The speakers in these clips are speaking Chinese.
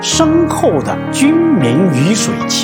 深厚的军民鱼水情。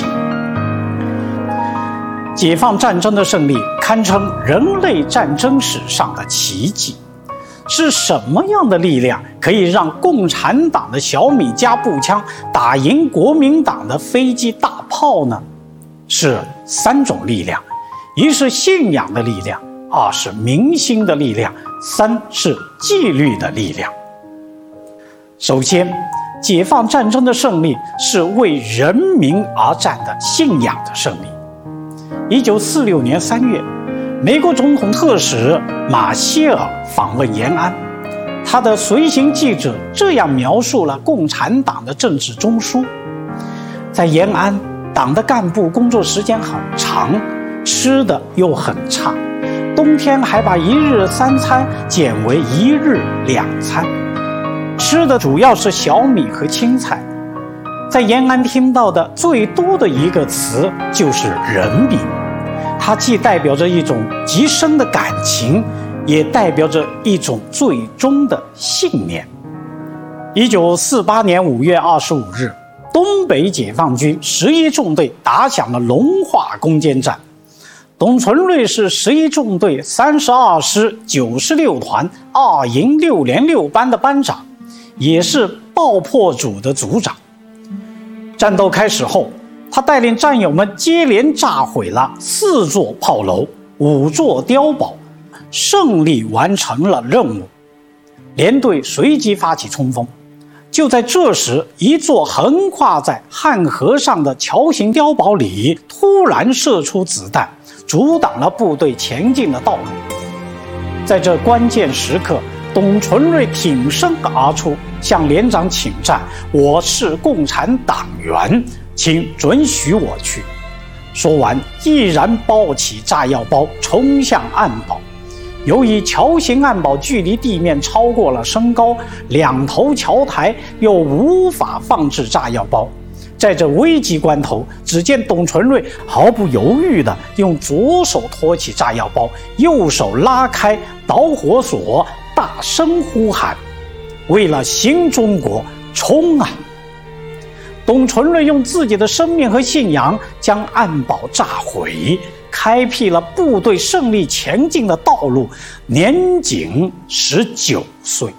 解放战争的胜利堪称人类战争史上的奇迹。是什么样的力量可以让共产党的小米加步枪打赢国民党的飞机大炮呢？是3种力量：一是信仰的力量，2是民心的力量，3是纪律的力量。首先，解放战争的胜利是为人民而战的信仰的胜利。1946年3月，美国总统特使马歇尔访问延安，他的随行记者这样描述了共产党的政治中枢：在延安，党的干部工作时间很长，吃的又很差，冬天还把1日3餐减为1日2餐，吃的主要是小米和青菜。在延安听到的最多的一个词就是人民，它既代表着一种极深的感情，也代表着一种最终的信念。1948年5月25日，东北解放军11纵队打响了龙化攻坚战。董存瑞是11纵队32师96团2营6连6班的班长，也是爆破组的组长。战斗开始后，他带领战友们接连炸毁了4座炮楼、5座碉堡，胜利完成了任务。连队随即发起冲锋。就在这时，一座横跨在汉河上的桥形碉堡里突然射出子弹，阻挡了部队前进的道路。在这关键时刻，董存瑞挺身而出，向连长请战：“我是共产党员，请准许我去。”说完，毅然抱起炸药包冲向暗堡。由于桥形暗堡距离地面超过了身高，2头桥台又无法放置炸药包。在这危急关头，只见董存瑞毫不犹豫地用左手托起炸药包，右手拉开导火索，大声呼喊：“为了新中国，冲啊！”董存瑞用自己的生命和信仰将暗堡炸毁，开辟了部队胜利前进的道路，年仅19岁。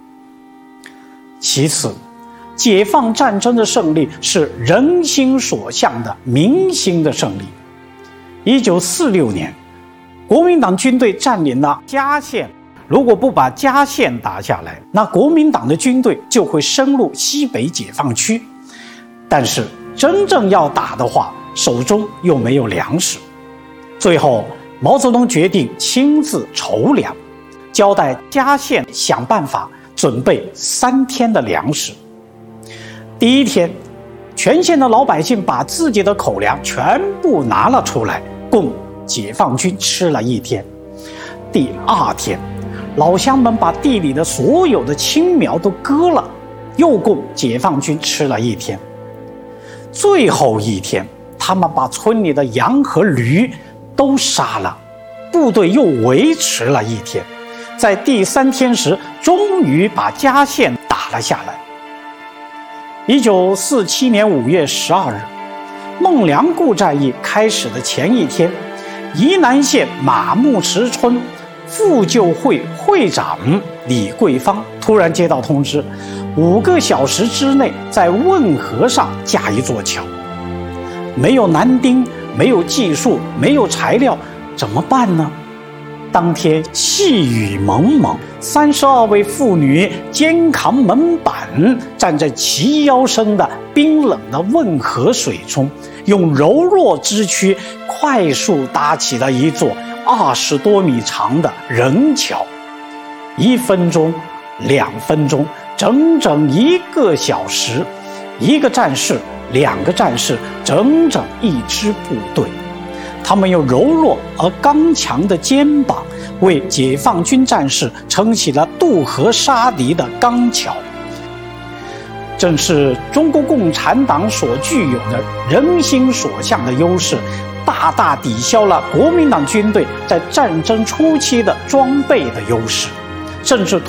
其次，解放战争的胜利是人心所向的民心的胜利。1946年，国民党军队占领了嘉县，如果不把嘉县打下来，那国民党的军队就会深入西北解放区。但是真正要打的话，手中又没有粮食。最后，毛泽东决定亲自筹粮，交代嘉县想办法准备3天的粮食。第1天，全县的老百姓把自己的口粮全部拿了出来，供解放军吃了1天。第2天，老乡们把地里的所有的青苗都割了，又供解放军吃了1天。最后1天，他们把村里的羊和驴都杀了，部队又维持了1天。在第3天时，终于把嘉县打了下来。1947年5月12日，孟良崮战役开始的前1天，宜南县马木池村妇救会会长李桂芳突然接到通知，5个小时之内在汶河上架一座桥。没有男丁，没有技术，没有材料，怎么办呢？当天细雨蒙蒙，32位妇女肩扛门板，站在齐腰深的冰冷的汶河水中，用柔弱之躯快速搭起了一座20多米长的人桥。1分钟、2分钟，整整1个小时，1个战士、2个战士，整整1支部队。他们用柔弱而刚强的肩膀，为解放军战士撑起了渡河杀敌的钢桥。正是中国共产党所具有的人心所向的优势，大大抵消了国民党军队在战争初期的装备的优势，甚至